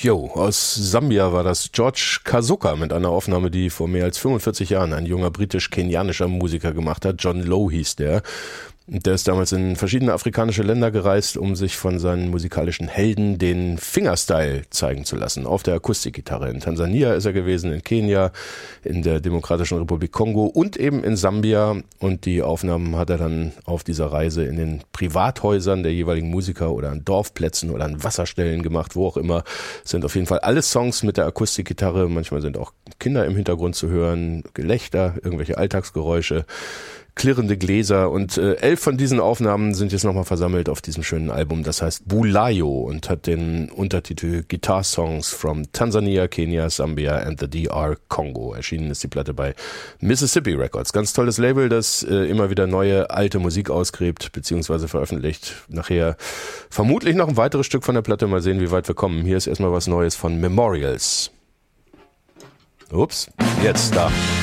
Jo, aus Sambia war das George Kasuka mit einer Aufnahme, die vor mehr als 45 Jahren ein junger britisch-kenianischer Musiker gemacht hat. John Lowe hieß der. Der ist damals in verschiedene afrikanische Länder gereist, um sich von seinen musikalischen Helden den Fingerstyle zeigen zu lassen. Auf der Akustikgitarre. In Tansania ist er gewesen, in Kenia, in der Demokratischen Republik Kongo und eben in Sambia. Und die Aufnahmen hat er dann auf dieser Reise in den Privathäusern der jeweiligen Musiker oder an Dorfplätzen oder an Wasserstellen gemacht, wo auch immer. Es sind auf jeden Fall alle Songs mit der Akustikgitarre. Manchmal sind auch Kinder im Hintergrund zu hören, Gelächter, irgendwelche Alltagsgeräusche, klirrende Gläser, und 11 von diesen Aufnahmen sind jetzt nochmal versammelt auf diesem schönen Album. Das heißt Bulayo und hat den Untertitel Guitar Songs from Tansania, Kenia, Sambia and the DR Congo. Erschienen ist die Platte bei Mississippi Records. Ganz tolles Label, das immer wieder neue, alte Musik ausgräbt bzw. veröffentlicht. Nachher vermutlich noch ein weiteres Stück von der Platte. Mal sehen, wie weit wir kommen. Hier ist erstmal was Neues von Memorials. Ups, jetzt da.